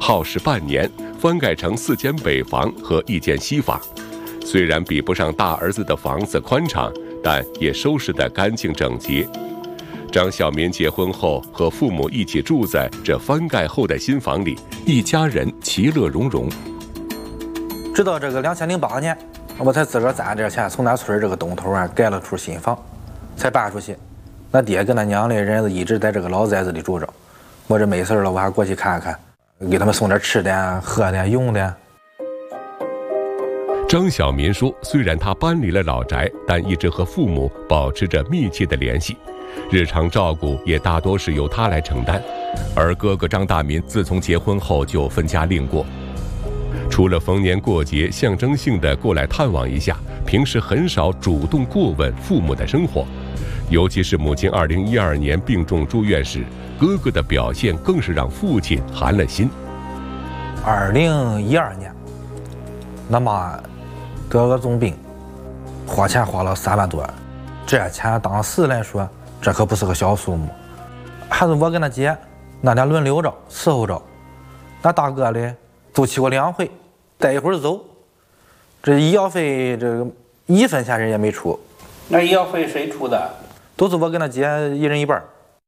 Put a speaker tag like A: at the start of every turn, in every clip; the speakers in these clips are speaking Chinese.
A: 耗时半年，翻盖成4间北房和1间西房。虽然比不上大儿子的房子宽敞，但也收拾得干净整洁。张小民结婚后和父母一起住在这翻盖后的新房里，一家人其乐融融。
B: 直到这个2008年，我才自个儿攒点钱，从咱村这个东头盖了处新房，才搬出去。俺爹跟俺娘的人一直在这个老宅子里住着，我这没事了，我还过去看看，给他们送点吃的、喝的、用的。
A: 张小民说，虽然他搬离了老宅，但一直和父母保持着密切的联系，日常照顾也大多是由他来承担。而哥哥张大民自从结婚后就分家另过，除了逢年过节象征性的过来探望一下，平时很少主动过问父母的生活。尤其是母亲2012年病重住院时，哥哥的表现更是让父亲寒了心。
B: 2012年，俺妈得个重病，花钱花了3万多，这钱当时来说，这可不是个小数目。还是我跟他姐，那俩轮流着伺候着。那大哥嘞，就去过2回，待一会儿走。这医药费这个1分钱人也没出。
C: 那医药费谁出的？
B: 都是我跟他姐一人一半。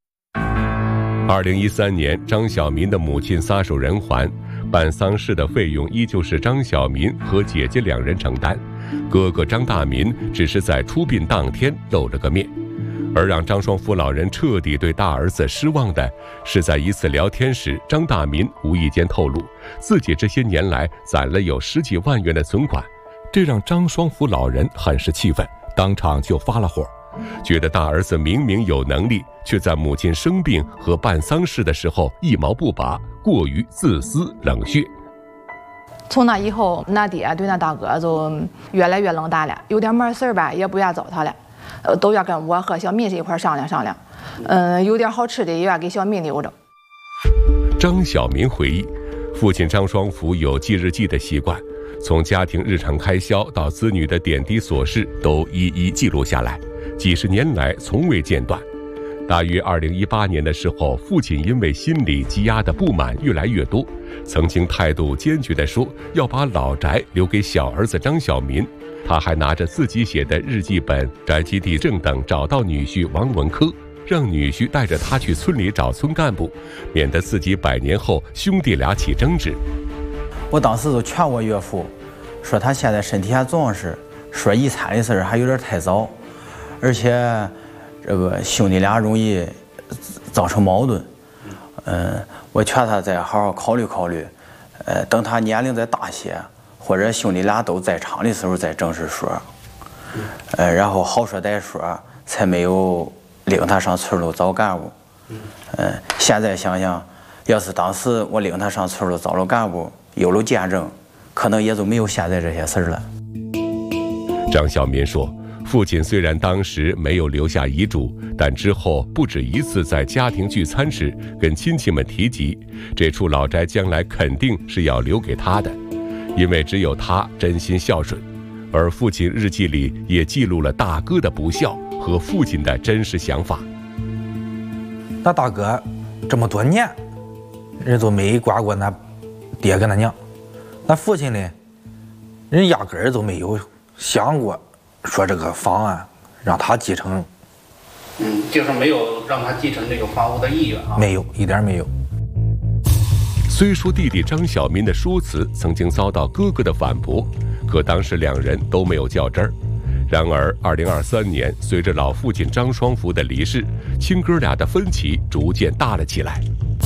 A: 2013年，张小民的母亲撒手人寰，办丧事的费用依旧是张小民和姐姐2人承担，哥哥张大民只是在出殡当天露了个面。而让张双福老人彻底对大儿子失望的是，在一次聊天时，张大民无意间透露自己这些年来攒了有10几万元的存款，这让张双福老人很是气愤，当场就发了火，觉得大儿子明明有能力，却在母亲生病和办丧事的时候一毛不拔，过于自私冷血。
D: 从那以后，俺爹对俺大哥就越来越冷淡了，有点没事儿吧，也不愿找他了，都要跟我和小民一块商量商量。有点好吃的也要给小民留着。
A: 张小民回忆，父亲张双福有记日记的习惯，从家庭日常开销到子女的点滴琐事都一一记录下来，几十年来从未间断。大约2018年的时候，父亲因为心理积压的不满越来越多，曾经态度坚决地说要把老宅留给小儿子张小民。他还拿着自己写的日记本、宅基地证等找到女婿王文科，让女婿带着他去村里找村干部，免得自己100年后兄弟俩起争执。
E: 我当时就劝我岳父，说他现在身体还壮实，说遗产的事还有点太早，而且这个兄弟俩容易造成矛盾。我劝他再好好考虑考虑，等他年龄再大些，或者兄弟俩都在场的时候再正式说。然后好说歹说，才没有领他上村里找干部。现在想想，要是当时我领他上村里找了干部，有了见证，可能也就没有现在这些事儿了。
A: 张小民说，父亲虽然当时没有留下遗嘱，但之后不止一次在家庭聚餐时跟亲戚们提及，这处老宅将来肯定是要留给他的，因为只有他真心孝顺。而父亲日记里也记录了大哥的不孝和父亲的真实想法。
B: 那大哥这么多年，人都没管过那爹跟那娘，那父亲呢，人压根儿都没有想过说这个房啊让他继承。
C: 就是没有让他继承这个房屋的意愿啊，
B: 没有，一点没有。
A: 虽说弟弟张小民的说辞曾经遭到哥哥的反驳，可当时2人都没有较真儿。然而2023年，随着老父亲张双福的离世，亲哥俩的分歧逐渐大了起来。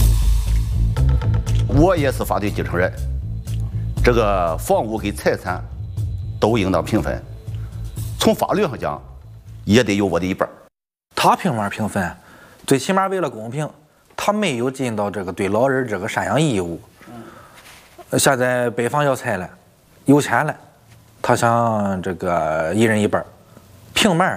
F: 我也是法定继承人，这个房屋跟财产都应当平分，从法律上讲也得有我的一半。
B: 他凭嘛平分？最起码为了公平，他没有尽到这个对老人这个赡养义务。现在北方要拆了，有钱了，他想这个一人一半，凭嘛？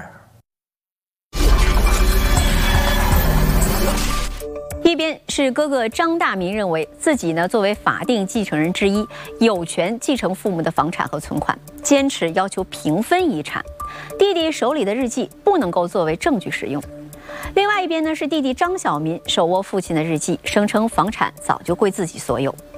G: 一边是哥哥张大民认为自己呢作为法定继承人之一，有权继承父母的房产和存款，坚持要求平分遗产。弟弟手里的日记不能够作为证据使用。另外一边呢是弟弟张小民手握父亲的日记，声称房产早就归自己所有。